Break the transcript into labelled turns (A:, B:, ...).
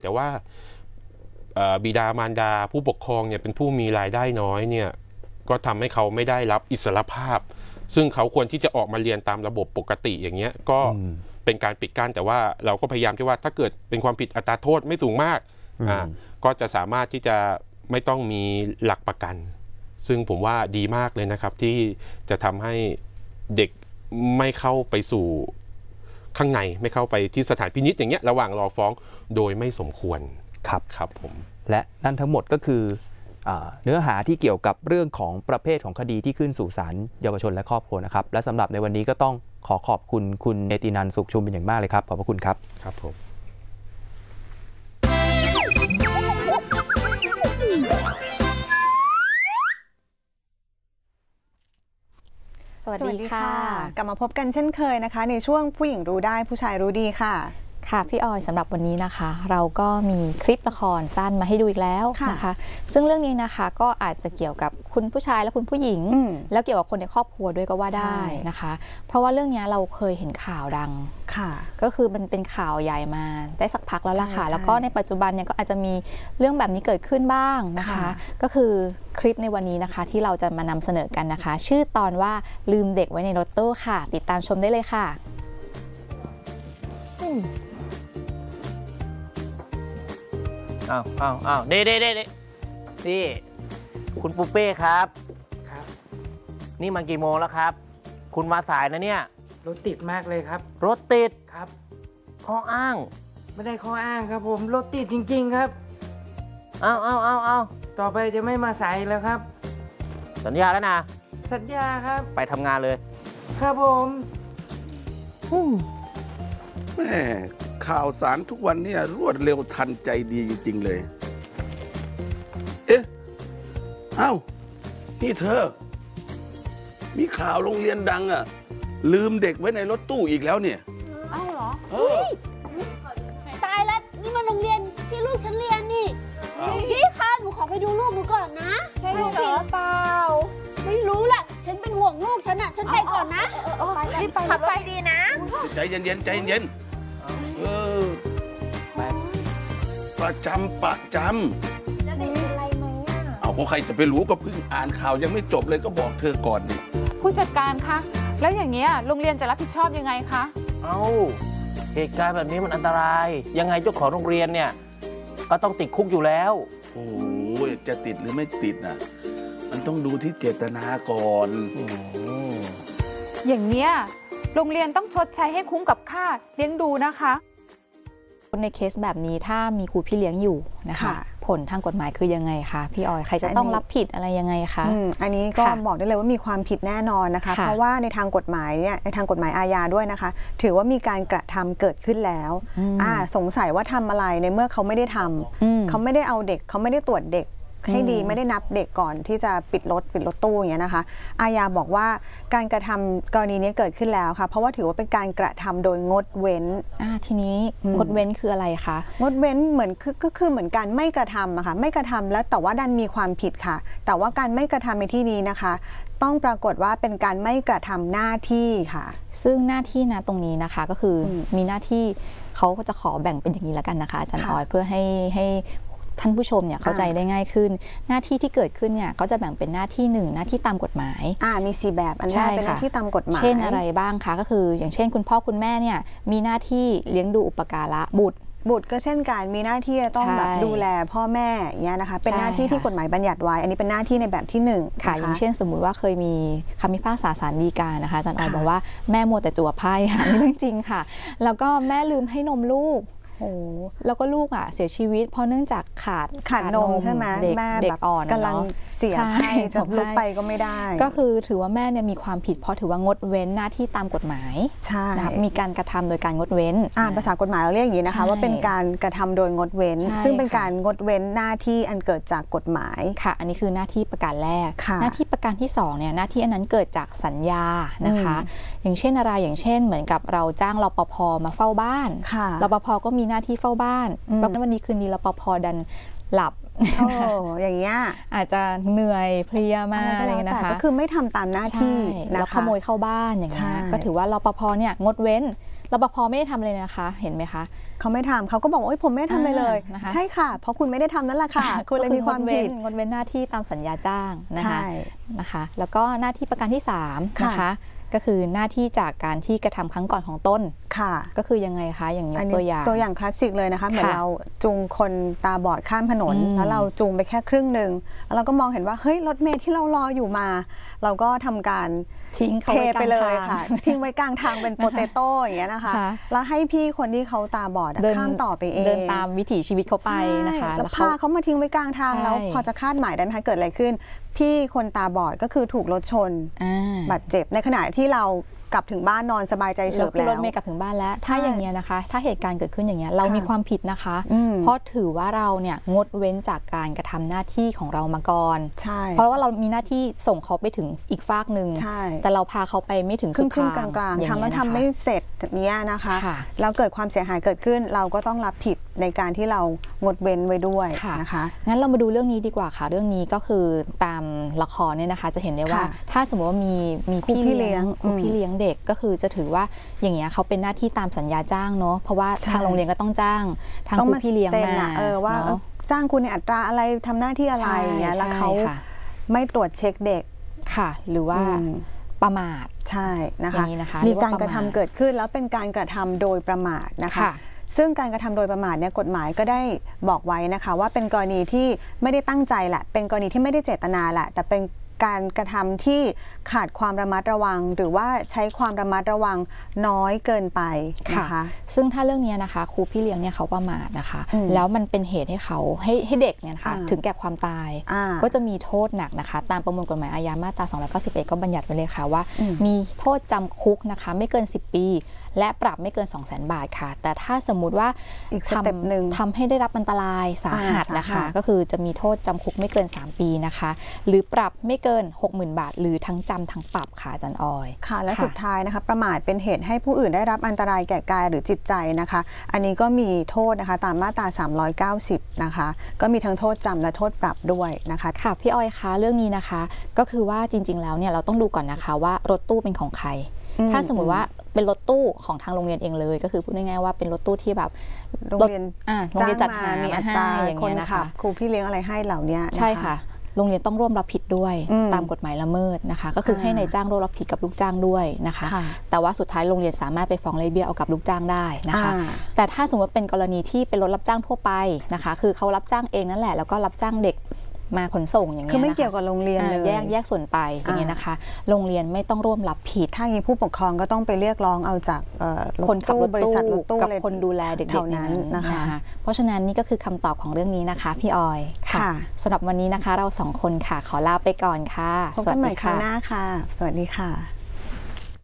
A: แต่ว่าบิดามารดาผู้ปกครองเนี่ยเป็นผู้มีรายได้น้อยเนี่ยก็ทำให้เขาไม่ได้รับอิสรภาพซึ่งเขาควรที่จะออกมาเรียนตามระบบปกติอย่างเงี้ยก็เป็นการปิดกั้นแต่ว่าเราก็พยายามที่ว่าถ้าเกิดเป็นความผิดอัตราโทษไม่สูงมากก็จะสามารถที่จะไม่ต้องมีหลักประกันซึ่งผมว่าดีมากเลยนะครับที่จะทำให้เด็กไม่เข้าไปสู่ข้างในไม่เข้าไปที่สถานพินิจอย่างเงี้ยระหว่างรอฟ้องโดยไม่สมควรครับผม
B: และนั่นทั้งหมดก็คือเนื้อหาที่เกี่ยวกับเรื่องของประเภทของคดีที่ขึ้นสู่ศาลเยาวชนและครอบครัวนะครับและสำหรับในวันนี้ก็ต้องขอบคุณคุณเนตินันท์ สุขชุมเป็นอย่างมากเลยครับขอบพระคุณครับ
A: ครับผม
C: สวัสดีค่ะ
D: กลับมาพบกันเช่นเคยนะคะในช่วงผู้หญิงรู้ได้ผู้ชายรู้ดีค่ะ
C: ค่ะพี่ออยสำหรับวันนี้นะคะเราก็มีคลิปละครสั้นมาให้ดูอีกแล้วนะคะซึ่งเรื่องนี้นะคะก็อาจจะเกี่ยวกับคุณผู้ชายและคุณผู้หญิงแล้วเกี่ยวกับคนในครอบครัวด้วยก็ว่าได้นะคะเพราะว่าเรื่องนี้เราเคยเห็นข่าวดังก็คือมันเป็นข่าวใหญ่มาได้สักพักแล้วล่ะค่ะแล้วก็ในปัจจุบันเนี่ยก็อาจจะมีเรื่องแบบนี้เกิดขึ้นบ้างนะคะก็คือคลิปในวันนี้นะคะที่เราจะมานำเสนอกันนะคะชื่อตอนว่าลืมเด็กไว้ในรถตู้ค่ะติดตามชมได้เลยค่ะ
E: อ้าวนี่คุณปุ๊เป้ครับนี่มันกี่โมงแล้วครับคุณมาสายนะเนี่ย
F: รถติดมากเลยครับ
E: รถติด
F: ครับ
E: ข้ออ้าง
F: ไม่ได้ข้ออ้างครับผมรถติดจริงๆครับ
E: เอา
F: ต่อไปจะไม่มาสายแล้วครับ
E: สัญญาแล้วนะ
F: สัญญาครับ
E: ไปทำงานเลย
F: ครับผม
G: แม่ข่าวสารทุกวันนี้รวดเร็วทันใจดีจริงๆเลยนี่เธอมีข่าวโรงเรียนดังลืมเด็กไว้ในรถตู้อีกแล้วเนี่ย
H: เหรอตายแล้วนี่มันโรงเรียนที่ลูกฉันเรียนนี่พี่คะหนูขอไปดูลูกหนูก่อนนะ
C: ใช่ไหมเหรอเปล่า
H: ไม่รู้แหละฉันเป็นห่วงลูกฉันฉันไปก่อนนะขับไปดีนะ
G: ใจเย็นใจเย็นประจำ
H: จะเด็กเป็นไรไหม
G: เอาใครจะไปรู้ก็เพิ่งอ่านข่าวยังไม่จบเลยก็บอกเธอก่อนดิ
I: ผู้จัดการคะแล้วอย่างเงี้ยโรงเรียนจะรับผิดชอบยังไงคะ
E: เหตุการณ์แบบนี้มันอันตรายยังไงเจ้าของโรงเรียนเนี่ยก็ต้องติดคุกอยู่แล้ว
G: โอ้ยจะติดหรือไม่ติดน่ะมันต้องดูที่เจตนาก่อน
I: อย่างเนี้ยโรงเรียนต้องชดใช้ให้คุ้มกับค่าเลี้ยงดูนะคะ
C: ในเคสแบบนี้ถ้ามีครูพี่เลี้ยงอยู่นะคะผลทางกฎหมายคือยังไงคะพี่ออยใครจะต้องรับผิดอะไรยังไงคะ
D: อันนี้ก็บอกได้เลยว่ามีความผิดแน่นอนนะคะเพราะว่าในทางกฎหมายเนี่ยในทางกฎหมายอาญาด้วยนะคะถือว่ามีการกระทำเกิดขึ้นแล้วสงสัยว่าทำอะไรในเมื่อเขาไม่ได้ทำเขาไม่ได้เอาเด็กเขาไม่ได้ตรวจเด็กให้ดีไม่ได้นับเด็กก่อนที่จะปิดรถตู้อย่างเงี้ยนะคะอาญาบอกว่าการกระทำกรณีนี้เกิดขึ้นแล้วค่ะเพราะว่าถือว่าเป็นการกระทำโดยงดเว้น
C: ทีนี้งดเว้นคืออะไรคะ
D: งดเว้นเหมือนก็คือเหมือนการไม่กระทำอะค่ะไม่กระทำแล้วแต่ว่าดันมีความผิดค่ะแต่ว่าการไม่กระทำในที่นี้นะคะต้องปรากฏว่าเป็นการไม่กระทำหน้าที่ค่ะ
C: ซึ่งหน้าที่นะตรงนี้นะคะก็คือมีหน้าที่เขาก็จะขอแบ่งเป็นอย่างนี้แล้วกันนะคะอาจารย์ออยเพื่อให้ท่านผู้ชมเนี่ยเข้าใจได้ง่ายขึ้นหน้าที่ที่เกิดขึ้นเนี่ยก็จะแบ่งเป็นหน้าที่1หน้าที่ตามกฎหมาย
D: มี4แบบอันแรกเป็นหน้าที่ตามกฎหมาย
C: เช่นอะไรบ้างคะก็คืออย่างเช่นคุณพ่อคุณแม่เนี่ยมีหน้าที่เลี้ยงดูอุปการะบุตร
D: ก็เช่นกันมีหน้าที่ต้องแบบดูแลพ่อแม่อย่างเงี้ยนะคะเป็นหน้าที่ที่กฎหมายบัญญัติไว้อันนี้เป็นหน้าที่ในแบบที่1
C: ค่ะอย่างเช่นสมมุติว่าเคยมีคำพิพากษาศาลฎีกานะคะอาจารย์ออยบอกว่าแม่มัวแต่จั่วไพ่ค่ะนี่เรื่องจริงค่ะแล้วก็แม่ลืมให้นมลูกแล้วก็ลูกเสียชีวิตเพราะเนื่องจากขาดนม
D: ใช่ไหมแม่แบบกำลังเสียให้จะลุกไปก็ไม่ได้
C: ก็คือถือว่าแม่เนี่ยมีความผิดเพราะถือว่างดเว้นหน้าที่ตามกฎหมาย
D: ใช่
C: มีการกระทำโดยการงดเว้น
D: ภาษากฎหมายเราเรียกอย่างนี้นะคะว่าเป็นการกระทำโดยงดเว้นซึ่งเป็นการงดเว้นหน้าที่อันเกิดจากกฎหมาย
C: ค่ะอันนี้คือหน้าที่ประการแรกหน้าที่ประการที่2เนี่ยหน้าที่อันนั้นเกิดจากสัญญานะคะอย่างเช่นอะไรอย่างเช่นเหมือนกับเราจ้างรปภ.มาเฝ้าบ้านรปภ.ก็มีหน้าที่เฝ้าบ้านวันนี้คืนนี้รปภ.ดันหลับ
D: อย่างเงี้ย
C: อาจจะเหนื่อยเพลียมากอะไรนะคะ
D: ก็คือไม่ทำตามหน้าที่
C: แล้วขโมยเข้าบ้านอย่างเงี้ยก็ถือว่ารปภ.เนี่ยงดเว้นรปภไม่ได้ทำเลยนะคะเห็นไหมคะ
D: เขาไม่ทำเขาก็บอกว่าผมไม่ได้ทำเลย
C: นะคะ
D: ใช่ค่ะเพราะคุณไม่ได้ทำนั่นแหละค่ะคุณเลยมีความผิด
C: งดเว้นหน้าที่ตามสัญญาจ้างนะคะ
D: ใช่
C: นะคะแล้วก็หน้าที่ประการที่3นะคะก็คือหน้าที่จากการที่กระทำครั้งก่อนของต้น
D: ค่ะ
C: ก็คือยังไงคะอย่างยกตัวอย่าง
D: ตัวอย่างคลาสสิกเลยนะคะเหมือนเราจูงคนตาบอดข้ามถนนแล้วเราจูงไปแค่ครึ่งหนึ่งแล้วเราก็มองเห็นว่าเฮ้ยรถเมล์ที่เรารออยู่มา เราก็ทำการ
C: ทิ้งเขา
D: เท
C: ไว้ก
D: ไป
C: ลาง
D: เลย
C: ทาง
D: ค่ะ ทิ้งไว้กลางทางเป็นโปเตโต้อย่างเงี้ยนะคะ
C: ค่ะ
D: แล้วให้พี่คนที่เขาตาบอดอะ
C: เดิน
D: ข้ามต่อไปเอง
C: เดินตามวิถีชีวิตเขาไปนะคะ
D: ใช่แล้วพาเขามาทิ้งไว้กลางทาง
C: ใช่
D: แล้วพอจะคาดหมายได้ไหมคะเกิดอะไรขึ้น พี่คนตาบอดก็คือถูกรถชน บาดเจ็บในขณะที่เรากลับถึงบ้านนอนสบายใจเฉิบ
C: แล้ว
D: แล้ว
C: รถเมล์กลับถึงบ้านแล้ว
D: ใช่
C: ถ้าอย่างเงี้ยนะคะ ถ้าเหตุการณ์เกิดขึ้นอย่างเงี้ยเรา
D: ค่ะ
C: มีความผิดนะคะ เพราะถือว่าเราเนี่ยงดเว้นจากการกระทำหน้าที่ของเรามาก่อน
D: ใช่
C: เพราะว่าเรามีหน้าที่ส่งเขาไปถึงอีกฟากหนึ่ง
D: ใช่
C: แต่เราพาเขาไปไม่ถึง
D: ค
C: สุ
D: รึ่
C: ด
D: งครึ่ง
C: ทาง
D: กลาง
C: อย่
D: ๆทำแล้ว
C: เย
D: ทำ
C: นะคะ
D: ไม่เสร็จเนี้ยนะคะ
C: ค่ะ
D: แล้วเกิดความเสียหายเกิดขึ้น เราก็ต้องรับผิดในการที่เรางดเว้นไว้ด้วย
C: ค่ะ
D: นะคะ
C: งั้นเรามาดูเรื่องนี้ดีกว่าค่ะ เรื่องนี้ก็คือตามละครเนี่ยนะคะ จะเห็นได้ว่า
D: ค่ะ
C: ถ้าสมมติว่ามี
D: ครูพี่เลี้ยง
C: ครูพี่เลี้ยงเด็กก็คือจะถือว่าอย่างเงี้ยเขาเป็นหน้าที่ตามสัญญาจ้างเนาะเพราะว่า
D: ใช่
C: ทางโรงเรียนก็ต้องจ้างทาง
D: ต้อง
C: ครู
D: มา
C: พี่เลี้ยง
D: เซ็น
C: มา
D: อะว่า
C: เนาะ
D: จ้างคุณในอัตราอะไรทำหน้าที่อะไร
C: ใช่
D: อย่างเงี้ยแล้ว
C: ใช่
D: เขา
C: ค่ะ
D: ไม่ตรวจเช็คเด็ก
C: ค่ะ หรือว่า
D: อืม
C: ประมาท
D: ใช่นะ
C: อ
D: คะ
C: ย่างนี้นะคะ
D: มี
C: เรียกว่า
D: การกระทำ
C: ประมาท
D: เกิดขึ้นแล้วเป็นการกระทำโดยประมาทนะคะ
C: ค่ะ
D: ซึ่งการกระทำโดยประมาทเนี่ยกฎหมายก็ได้บอกไว้นะคะว่าเป็นกรณีที่ไม่ได้ตั้งใจแหละเป็นกรณีที่ไม่ได้เจตนาแหละแต่เป็นการกระทำที่ขาดความระมัดระวัง หรือว่าใช้ความระมัดระวังน้อยเกินไปนะคะ
C: ซึ่งถ้าเรื่องนี้นะคะครูพี่เลี้ยงเนี่ยเขาประมาทนะคะ
D: อืม
C: แล้วมันเป็นเหตุให้เขาให้เด็กเนี่ยนะคะ
D: อ่า
C: ถึงแก่ความตาย
D: อ่า
C: ก็จะมีโทษหนักนะคะ ตามประมวลกฎหมายอาญามาตรา291ก็บัญญัติไว้เลยค่ะว่า
D: อืม
C: มีโทษจำคุกนะคะไม่เกิน10 ปี และปรับไม่เกิน 200,000 บาทค่ะ แต่ถ้าสมมุติว่า
D: อีกสเต็ปหนึ่ง
C: ทำให้ได้รับอันตรายสาหัสนะ
D: สาหั
C: คะ
D: ส
C: ก็คือจะมีโทษจำคุกไม่เกิน 3 ปีนะคะ หรือปรับไม่เกิน 60,000 บาท หรือทั้งจำทั้งปรับค่ะอาจารย์ออย
D: ค่ะและสุดท้ายนะคะประมาทเป็นเหตุให้ผู้อื่นได้รับอันตรายแก่กายหรือจิตใจนะคะ อันนี้ก็มีโทษนะคะตามมาตรา390นะคะก็มีทั้งโทษจำและโทษปรับด้วยนะคะ
C: ค่ะพี่ออยคะเรื่องนี้นะคะก็คือว่าจริงๆแล้วเนี่ยเราต้องดูก่อนนะคะว่ารถตู้เป็นของใคร ถ้าสมมุติว่าเป็นรถตู้ของทางโรงเรียนเองเลย ก็คือพูดง่ายๆว่าเป็นรถตู้ที่แบบ
D: โรงเรียน
C: โรงเรียนจัดหา
D: มี
C: มา
D: อัต
C: ให้
D: รา
C: อย่าง
D: คน
C: เงี้ยนะ
D: ขั
C: คะ
D: บครูพี่เลี้ยงอะไรให้เหล่านี้น
C: ใช่ค่ะ โรงเรียนต้องร่วมรับผิดด้วย
D: อืม
C: ตามกฎหมายละเมิดนะคะ ก็คือให้นายจ้างร่วมรับผิดกับลูกจ้างด้วยนะคะ
D: ค่ะ
C: แต่ว่าสุดท้ายโรงเรียนสามารถไปฟ้องไล่เบี้ยเอากับลูกจ้างได้นะคะ
D: อ่า
C: แต่ถ้าสมมติเป็นกรณีที่เป็นรถรับจ้างทั่วไปนะคะ คือเขารับจ้างเองนั่นแหละแล้วก็รับจ้างเด็กมาขนส่งอย่างเงี้ย
D: คือไม่
C: นะคะ
D: เกี่ยวกับโรงเรียนเลย
C: แยกส่วนไปอย่างเงี้ยนะคะ โรงเรียนไม่ต้องร่วมรับผิด
D: ถ้าอย่างนี้ผู้ปกครองก็ต้องไปเรียกร้องเอาจาก
C: คนขับรถ
D: บริ
C: ตู้
D: ษัทรถตู้
C: กับ
D: เลย
C: คนดูแลเด็ก
D: เท่า
C: ๆใน
D: นั้น
C: นั้น
D: นะคะ
C: เพราะฉะนั้นนี่ก็คือคำตอบของเรื่องนี้นะคะพี่ออย
D: ค่ะ
C: สำหรับวันนี้นะคะเราสองคนค่ะขอลาไปก่อนค่ะ
D: พบกันใหม่ครั้งหน้าค่ะ สวัสดีค่ะ